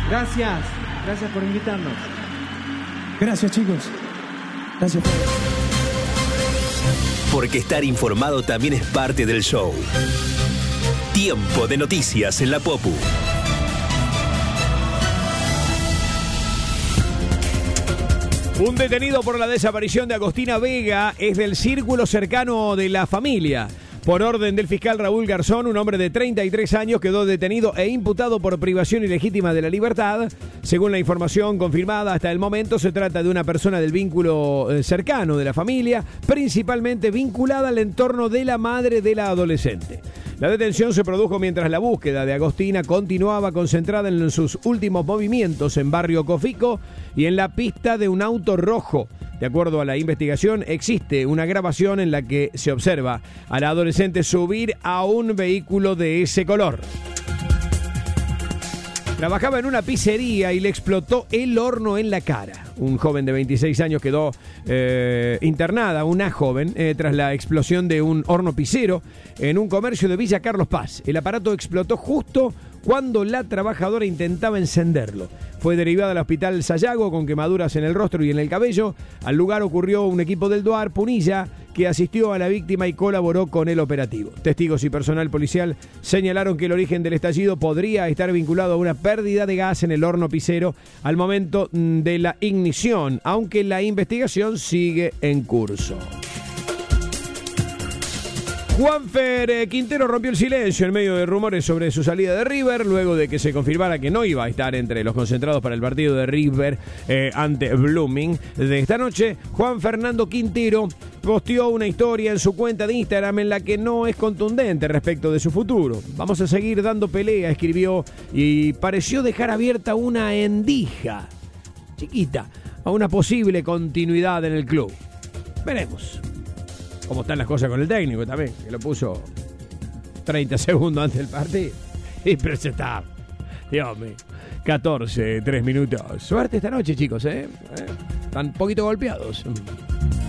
Gracias por invitarnos. Gracias, chicos. Gracias. Porque estar informado también es parte del show. Tiempo de noticias en la Popu. Un detenido por la desaparición de Agostina Vega es del círculo cercano de la familia. Por orden del fiscal Raúl Garzón, un hombre de 33 años quedó detenido e imputado por privación ilegítima de la libertad. Según la información confirmada hasta el momento, se trata de una persona del vínculo cercano de la familia, principalmente vinculada al entorno de la madre de la adolescente. La detención se produjo mientras la búsqueda de Agostina continuaba concentrada en sus últimos movimientos en Barrio Cofico y en la pista de un auto rojo. De acuerdo a la investigación, existe una grabación en la que se observa a la adolescente subir a un vehículo de ese color. Trabajaba en una pizzería y le explotó el horno en la cara. Un joven de 26 años quedó internada, una joven, tras la explosión de un horno pizzero en un comercio de Villa Carlos Paz. El aparato explotó justo cuando la trabajadora intentaba encenderlo. Fue derivada al hospital Sayago con quemaduras en el rostro y en el cabello. Al lugar ocurrió un equipo del DOAR Punilla que asistió a la víctima y colaboró con el operativo. Testigos y personal policial señalaron que el origen del estallido podría estar vinculado a una pérdida de gas en el horno pizzero al momento de la ignición, aunque la investigación sigue en curso. Juanfer Quintero rompió el silencio en medio de rumores sobre su salida de River, luego de que se confirmara que no iba a estar entre los concentrados para el partido de River ante Blooming de esta noche. Juan Fernando Quintero posteó una historia en su cuenta de Instagram en la que no es contundente respecto de su futuro. Vamos a seguir dando pelea, escribió, y pareció dejar abierta una endija chiquita a una posible continuidad en el club. Veremos cómo están las cosas con el técnico también, que lo puso 30 segundos antes del partido. Impresentable. Dios mío. 14, 3 minutos. Suerte esta noche, chicos, Están un poquito golpeados.